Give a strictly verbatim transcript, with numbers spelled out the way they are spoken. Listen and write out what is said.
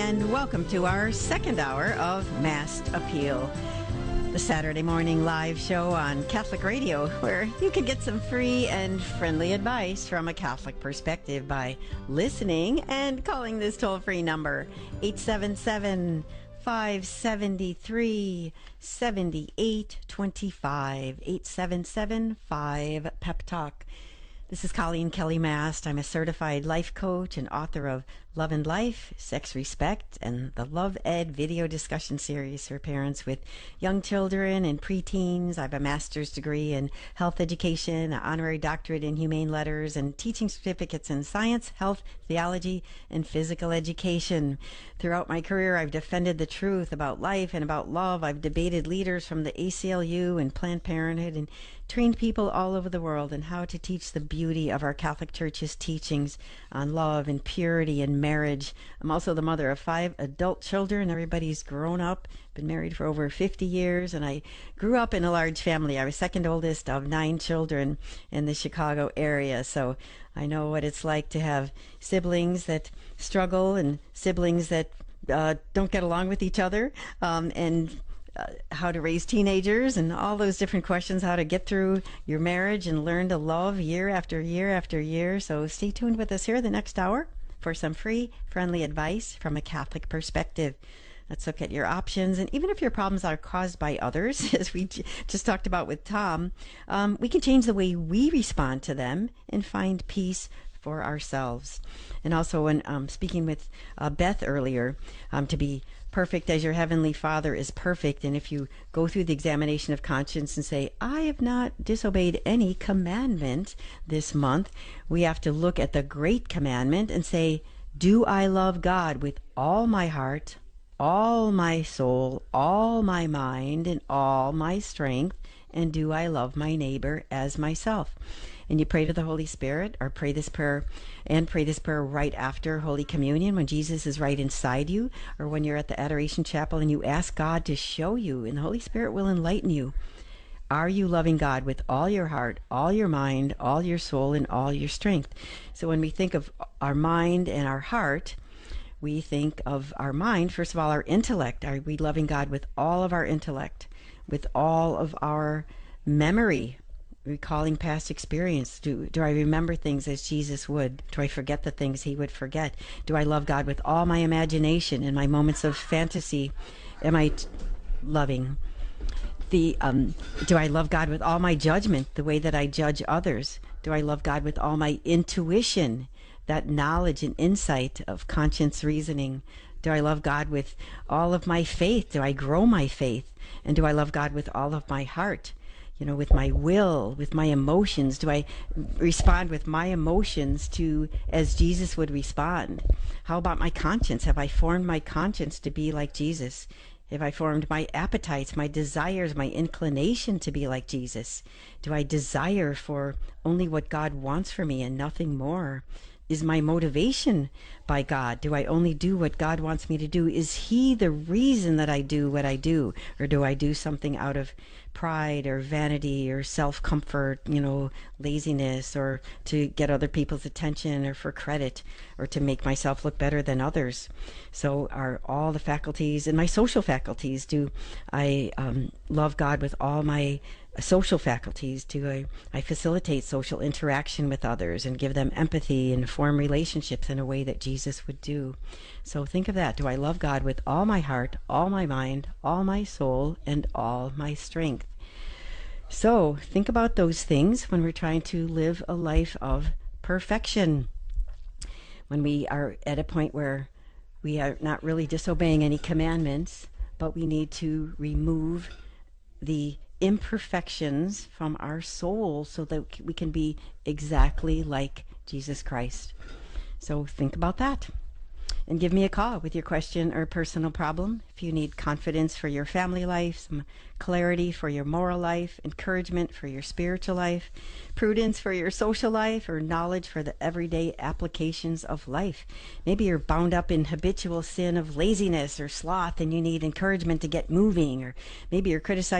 and welcome to our second hour of Masked Appeal, the Saturday morning live show on Catholic Radio, where you can get some free and friendly advice from a Catholic perspective by listening and calling this toll-free number, eight seven seven, five seven three, seven eight two five, eight seven seven, five, pep talk. This is Colleen Kelly Mast. I'm a certified life coach and author of Love and Life, Sex Respect, and the Love Ed video discussion series for parents with young children and preteens. I have a master's degree in health education, an honorary doctorate in humane letters, and teaching certificates in science, health, theology, and physical education. Throughout my career, I've defended the truth about life and about love. I've debated leaders from the A C L U and Planned Parenthood and trained people all over the world in how to teach the beauty of our Catholic Church's teachings on love and purity and marriage. I'm also the mother of five adult children. Everybody's grown up, been married for over fifty years, and I grew up in a large family. I was second oldest of nine children in the Chicago area, so I know what it's like to have siblings that struggle and siblings that uh, don't get along with each other, um, and Uh, how to raise teenagers and all those different questions, how to get through your marriage and learn to love year after year after year. So stay tuned with us here the next hour for some free, friendly advice from a Catholic perspective. Let's look at your options. And even if your problems are caused by others, as we j- just talked about with Tom, um, we can change the way we respond to them and find peace for ourselves. And also, when um, speaking with uh, Beth earlier, um, to be perfect as your heavenly Father is perfect. And if you go through the examination of conscience and say, I have not disobeyed any commandment this month, we have to look at the great commandment and say, do I love God with all my heart, all my soul, all my mind, and all my strength? And do I love my neighbor as myself? And you pray to the Holy Spirit, or pray this prayer, and pray this prayer right after Holy Communion when Jesus is right inside you, or when you're at the Adoration Chapel and you ask God to show you, and the Holy Spirit will enlighten you. Are you loving God with all your heart, all your mind, all your soul, and all your strength? So when we think of our mind and our heart, we think of our mind, first of all, our intellect. Are we loving God with all of our intellect, with all of our memory, recalling past experience? Do, do I remember things as Jesus would? Do I forget the things he would forget? Do I love God with all my imagination and my moments of fantasy? Am I t- loving? The um, do I love God with all my judgment, the way that I judge others? Do I love God with all my intuition, that knowledge and insight of conscience reasoning? Do I love God with all of my faith? Do I grow my faith? And do I love God with all of my heart? You know, with my will, with my emotions? Do I respond with my emotions to as Jesus would respond? How about my conscience? Have I formed my conscience to be like Jesus? Have I formed my appetites, my desires, my inclination to be like Jesus? Do I desire for only what God wants for me and nothing more? Is my motivation by God? Do I only do what God wants me to do? Is he the reason that I do what I do? Or do I do something out of pride or vanity or self-comfort, you know, laziness, or to get other people's attention, or for credit, or to make myself look better than others? So are all the faculties and my social faculties, do I um, love God with all my social faculties? Do I, I facilitate social interaction with others and give them empathy and form relationships in a way that Jesus would do? So think of that. Do I love God with all my heart, all my mind, all my soul, and all my strength? So think about those things when we're trying to live a life of perfection. When we are at a point where we are not really disobeying any commandments, but we need to remove the imperfections from our soul so that we can be exactly like Jesus Christ. So think about that. And give me a call with your question or personal problem. If you need confidence for your family life, some clarity for your moral life, encouragement for your spiritual life, prudence for your social life, or knowledge for the everyday applications of life. Maybe you're bound up in habitual sin of laziness or sloth and you need encouragement to get moving, or maybe you're criticizing